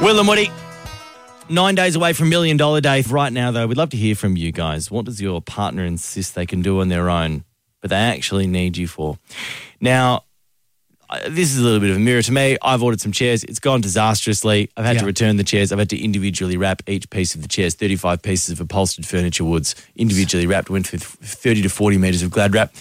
Will and Woody, 9 days away from $1 Million Day. Right now, though, we'd love to hear from you guys. What does your partner insist they can do on their own, but they actually need you for? Now, this is a little bit of a mirror to me. I've ordered some chairs. It's gone disastrously. I've had to return the chairs. I've had to individually wrap each piece of the chairs, 35 pieces of upholstered furniture woods, individually wrapped, went for 30 to 40 metres of Glad wrap.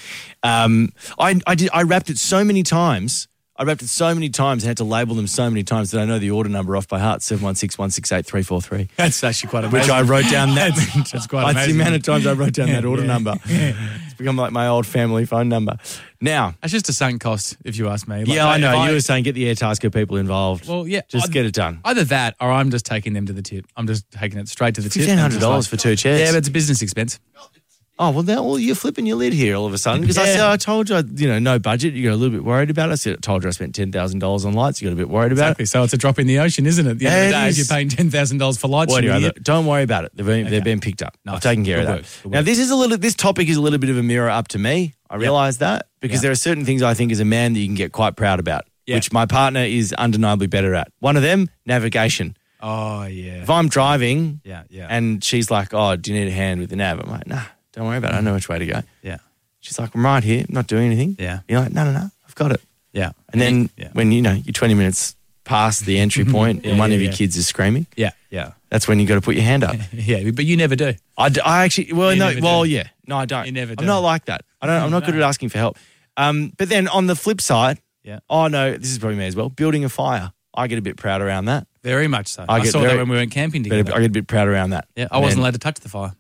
I wrapped it so many times. I wrapped it so many times and had to label them so many times that I know the order number off by heart, 716-168-343. That's actually quite amazing. Which I wrote down that. That's quite amazing. That's the amount of times I wrote down that order number. It's become like my old family phone number. Now. That's just a sunk cost, if you ask me. I know. You were saying get the Airtasker people involved. Well, yeah. Just get it done. Either that or I'm just taking them to the tip. I'm just taking it straight to the tip. $1,500 for two chairs. Yeah, but it's a business expense. Oh, well, you're flipping your lid here all of a sudden. Because I told you, no budget. You got a little bit worried about it. I told you I spent $10,000 on lights. You got a bit worried about it. So it's a drop in the ocean, isn't it? At the end of the day, if you're paying $10,000 for lights. Well, anyway, don't worry about it. They've been picked up. Nice. I've taken care of that. Now, this topic is a little bit of a mirror up to me. I realise that because there are certain things I think as a man that you can get quite proud about, which my partner is undeniably better at. One of them, navigation. Oh, yeah. If I'm driving and she's like, oh, do you need a hand with the nav? I'm like, nah. Don't worry about it. I know which way to go. Yeah. She's like, I'm right here. I'm not doing anything. Yeah. You're like, no, I've got it. Yeah. And then when, you're 20 minutes past the entry point and one of your kids is screaming. Yeah. That's when you got to put your hand up. Yeah, but you never do. I actually, No, I don't. You never do. I'm not like that. I'm not good at asking for help. But then on the flip side, oh no, this is probably me as well, building a fire. I get a bit proud around that. Very much so. I saw that when we went camping together. I get a bit proud around that. Yeah, I wasn't allowed to touch the fire.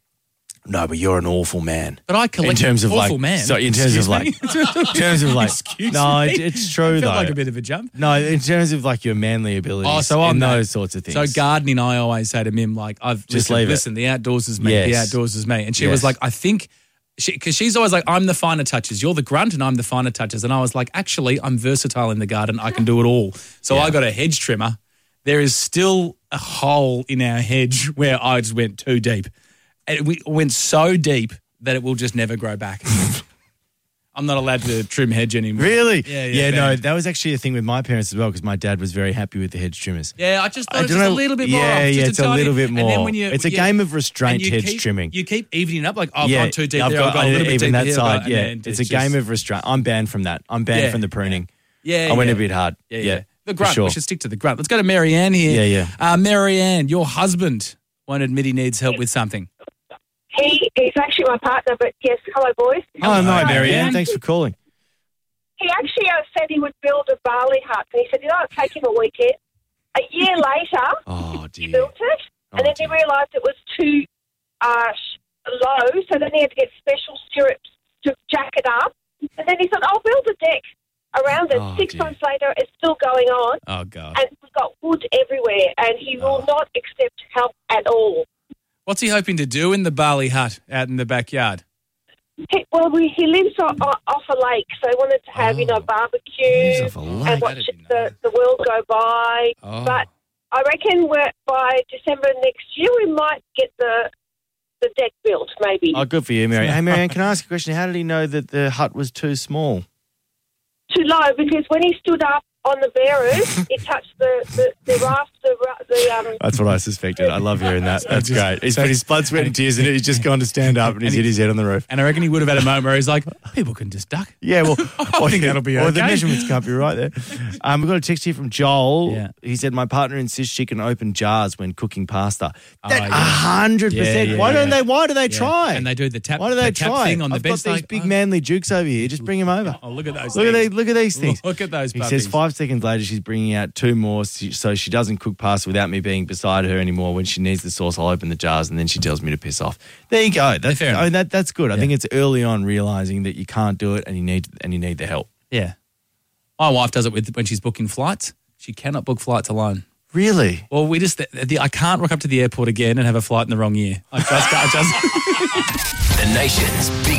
No, but you're an awful man. But I collect awful man. So in terms of like, Excuse me. It's true though. Felt like a bit of a jump. No, in terms of like your manly abilities. Oh, so on those sorts of things. So gardening, I always say to Mim, like, listen, the outdoors is me. Yes. The outdoors is me. And she was like, I think, because she's always like, I'm the finer touches. You're the grunt and I'm the finer touches. And I was like, actually, I'm versatile in the garden. I can do it all. So I got a hedge trimmer. There is still a hole in our hedge where I just went too deep. And we went so deep that it will just never grow back. I'm not allowed to trim hedge anymore. Really? Yeah, no, that was actually a thing with my parents as well because my dad was very happy with the hedge trimmers. Yeah, I just thought it's just a little bit more off. It's a little bit more. It's a game of restraint hedge trimming. You keep evening up like, I've gone too deep there, I've got a little bit even deeper that here, side, it's a game of restraint. I'm banned from that. I'm banned from the pruning. Yeah. I went a bit hard. Yeah. The grunt, we should stick to the grunt. Let's go to Marianne here. Yeah. Marianne, your husband won't admit he needs help with something. He's actually my partner, but yes, hello, boys. Oh, no, Marianne. Thanks for calling. He actually said he would build a barley hut, and he said, it'll take him a weekend. A year later, he built it, and then he realised it was too low, so then he had to get special stirrups to jack it up. And then he said, I'll build a deck around it. 6 months later, it's still going on. Oh, God. And we've got wood everywhere, and he will not accept help at all. What's he hoping to do in the barley hut out in the backyard? He lives off a lake, so he wanted to have, barbecue and watch the world go by. Oh. But I reckon by December next year we might get the deck built, maybe. Oh, good for you, Marianne. Hey, Marianne, can I ask a question? How did he know that the hut was too small? Too low, because when he stood up on the bearers, it touched the raft. That's what I suspected. I love hearing that. That's great. He's put his blood, sweat and tears in it. He's just gone to stand up and he's hit his head on the roof. And I reckon he would have had a moment where he's like, people can just duck. Yeah, well, I think that'll be okay. Well, the measurements can't be right there. We've got a text here from Joel. Yeah. He said, my partner insists she can open jars when cooking pasta. That 100%. Why do they try? And they do the tap. Why do they try? Thing on I've the got these big manly jukes over here. Just bring them over. Oh, look at those. Look at these things. Look at those. He says 5 seconds later she's bringing out 2 more, so she doesn't cook pasta without me being beside her anymore. When she needs the sauce, I'll open the jars, and then she tells me to piss off. There you go. That's good. I think it's early on realising that you can't do it and you need the help. Yeah. My wife does it when she's booking flights. She cannot book flights alone. Really? Well, I can't rock up to the airport again and have a flight in the wrong year. I just The nation's big